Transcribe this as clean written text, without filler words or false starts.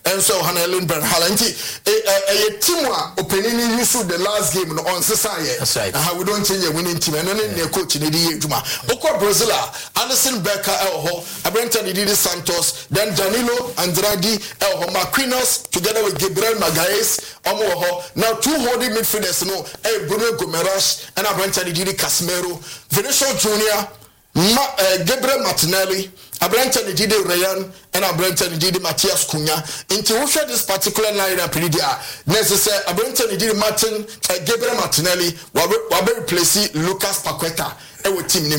and so Hanelin Ben Halanti a team opening use the last game on Sasaye. That's right. How we don't change a winning team and then their coach in the Juma. Oko Brazila, Anderson Becker Elho, Abrenta Didi Santos, then Danilo Andrade Elho Marquinhos together with Gabriel Magalhaes, Omoho. Now 2 holding midfielders, Bruno Gomes and Abrenta Didi Casemiro, Vinicius Junior, Gabriel Martinelli, Abrenta Didi Ryan, and Abrenta Didi Matias Cunha. Into who share this particular line up in the necessary Abrenta Didi Martin, Gabriel Martinelli, will replace Lucas Paqueta, and with team name.